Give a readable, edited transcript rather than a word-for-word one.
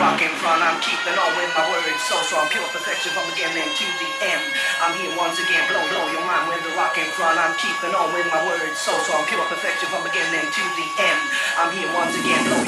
rock in front. I'm keeping on with my words so strong, pure perfection from beginning to the end. I'm here once again, blow your mind with the rock in front. I'm keeping on with my words so strong, pure perfection from beginning to the end. I'm here once again, blow